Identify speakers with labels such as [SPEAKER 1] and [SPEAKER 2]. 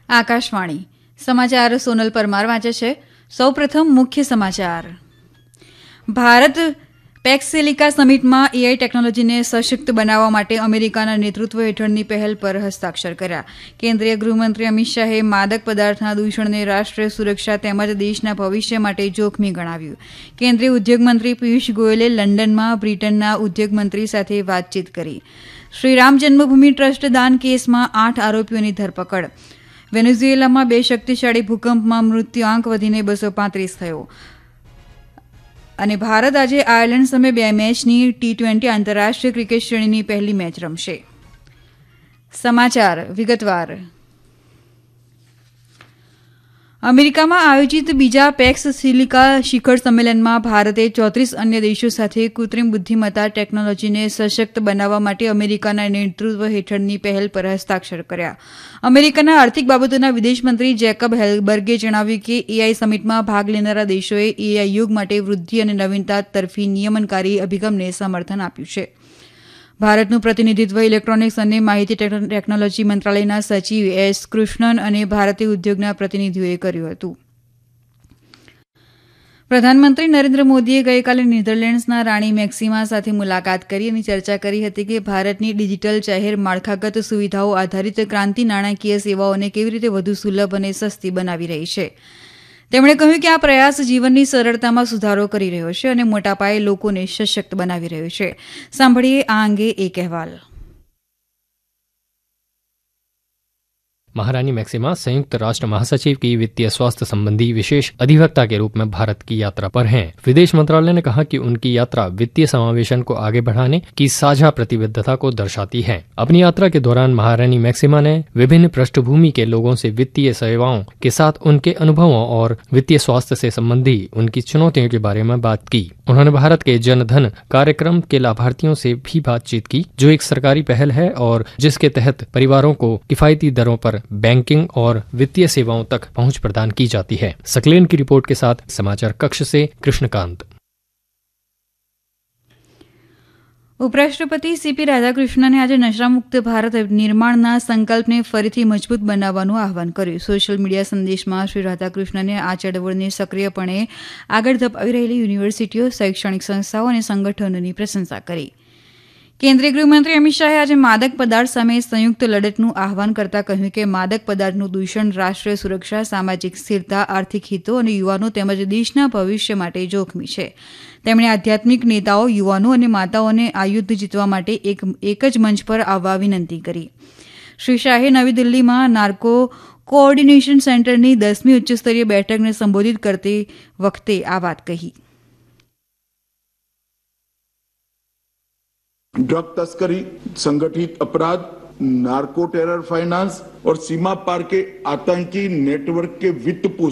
[SPEAKER 1] આકાશવાણી સમાચાર સોનલ પરમાર વાંચે છે. સૌપ્રથમ મુખ્ય સમાચાર. ભારત પેક્સેલિકા સમિટમાં એઆઈ ટેકનોલોજીને સશક્ત બનાવવા માટે અમેરિકાના નેતૃત્વ હેઠળની પહેલ પર હસ્તાક્ષર કર્યા. કેન્દ્રીય ગૃહમંત્રી અમિત શાહે માદક પદાર્થના દૂષણને રાષ્ટ્રીય સુરક્ષા તેમજ દેશના ભવિષ્ય માટે જોખમી ગણાવ્યું. કેન્દ્રીય ઉદ્યોગમંત્રી પિયુષ ગોયલે લંડનમાં બ્રિટનના ઉદ્યોગમંત્રી સાથે વાતચીત કરી. શ્રીરામ જન્મભૂમિ ટ્રસ્ટ દાન કેસમાં 8 આરોપીઓની ધરપકડ. વેનેઝુએલામાં 2 શક્તિશાળી ભૂકંપમાં મૃત્યુઆંક વધીને 235 થયો. અને ભારત આજે આયર્લેન્ડ સામે 2 મેચની T20 આંતરરાષ્ટ્રીય ક્રિકેટ શ્રેણીની પહેલી મેચ રમશે. સમાચાર વિગતવાર. અમેરિકામાં આયોજિત બીજા પેક્સ સિલિકા શિખર સંમેલનમાં ભારતે 34 અન્ય દેશો સાથે કૃત્રિમ બુદ્ધિમત્તા ટેકનોલોજીને સશક્ત બનાવવા માટે અમેરિકાના નેતૃત્વ હેઠળની પહેલ પર હસ્તાક્ષર કર્યા. અમેરિકાના આર્થિક બાબતોના વિદેશમંત્રી જેકબ હેલબર્ગે જણાવ્યું કે એઆઈ સમિટમાં ભાગ લેનારા દેશોએ એઆઈ યુગ માટે વૃદ્ધિ અને નવીનતા તરફી નિયમનકારી અભિગમને સમર્થન આપ્યું છે. ભારતનું પ્રતિનિધિત્વ ઇલેક્ટ્રોનિક્સ અને માહિતી ટેકનોલોજી મંત્રાલયના સચિવ એસ કૃષ્ણન અને ભારતીય ઉદ્યોગના પ્રતિનિધિઓએ કર્યું હતું. પ્રધાનમંત્રી નરેન્દ્ર મોદીએ ગઈકાલે નેધરલેન્ડ્સના રાણી મેક્સિમા સાથે મુલાકાત કરી અને ચર્ચા કરી હતી કે ભારતની ડિજિટલ જાહેર માળખાગત સુવિધાઓ આધારિત ક્રાંતિ નાણાકીય સેવાઓને કેવી રીતે વધુ સુલભ અને સસ્તી બનાવી રહી છે. તેમણે કહ્યું કે આ પ્રયાસ જીવનની સરળતામાં સુધારો કરી રહ્યો છે અને મોટા પાયે લોકોને સશક્ત બનાવી રહ્યો છે. સાંભળીએ આ અંગે એક અહેવાલ.
[SPEAKER 2] महारानी मैक्सिमा संयुक्त राष्ट्र महासचिव की वित्तीय स्वास्थ्य संबंधी विशेष अधिवक्ता के रूप में भारत की यात्रा पर हैं. विदेश मंत्रालय ने कहा कि उनकी यात्रा वित्तीय समावेशन को आगे बढ़ाने की साझा प्रतिबद्धता को दर्शाती है. अपनी यात्रा के दौरान महारानी मैक्सिमा ने विभिन्न पृष्ठभूमि के लोगों से वित्तीय सेवाओं के साथ उनके अनुभवों और वित्तीय स्वास्थ्य से संबंधी उनकी चुनौतियों के बारे में बात की. उन्होंने भारत के जनधन कार्यक्रम के लाभार्थियों से भी बातचीत की, जो एक सरकारी पहल है और जिसके तहत परिवारों को किफायती दरों पर बैंकिंग और वित्तीय सेवाओं तक पहुंच प्रदान की जाती है. सकलेन की रिपोर्ट के साथ समाचार कक्ष से कृष्णकांत.
[SPEAKER 1] ઉપરાષ્ટ્રપતિ સીપી રાધાકૃષ્ણને આજે નશામુક્ત ભારત નિર્માણના સંકલ્પને ફરીથી મજબૂત બનાવવાનું આહવાન કર્યું. સોશિયલ મીડિયા સંદેશમાં શ્રી રાધાકૃષ્ણને આ ચળવળને સક્રિયપણે આગળ ધપાવી રહેલી યુનિવર્સિટીઓ, શૈક્ષણિક સંસ્થાઓ અને સંગઠનોની પ્રશંસા કરી. કેન્દ્રીય ગૃહમંત્રી અમિત શાહે આજે માદક પદાર્થ સામે સંયુક્ત લડતનું આહવાન કરતા કહ્યું કે માદક પદાર્થનું દૂષણ રાષ્ટ્રીય સુરક્ષા, સામાજિક સ્થિરતા, આર્થિક હિતો અને યુવાનો તેમજ દેશના ભવિષ્ય માટે જોખમી છે. તેમણે આધ્યાત્મિક નેતાઓ, યુવાનો અને માતાઓને આ યુદ્ધ જીતવા માટે એક જ મંચ પર આવવા વિનંતી કરી. શ્રી શાહે નવી દિલ્હીમાં નાર્કો કોઓર્ડિનેશન સેન્ટરની 10મી ઉચ્ચસ્તરીય બેઠકને સંબોધિત કરતી વખતે આ વાત કહી.
[SPEAKER 3] ड्रग तस्करी, संगठित अपराध, नार्को टेरर फाइनेंस और सीमा पार के आतंकी नेटवर्क के वित्त